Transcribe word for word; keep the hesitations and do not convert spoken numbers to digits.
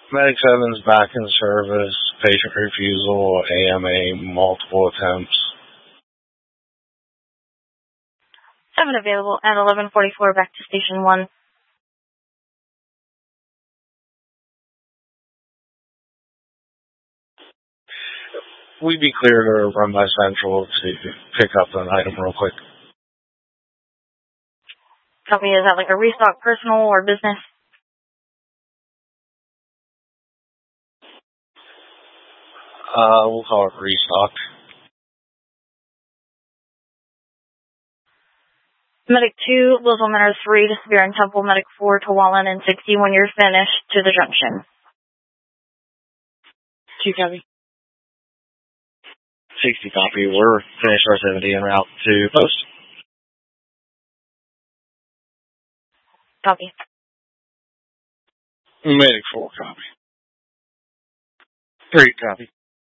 Medic seven's back in service. Patient refusal. A M A. Multiple attempts. seven available at eleven forty-four. Back to Station one. We'd be clear to run by Central to pick up an item real quick. Copy. Is that like a restock, personal, or business? Uh, we'll call it restock. Medic two, Louisville Manor three to Severe and Temple. Medic four to Wallen and sixty when you're finished to the junction. Two copy. sixty copy. We're finished our seventy en route to post. Copy. Medic four copy. Three copy.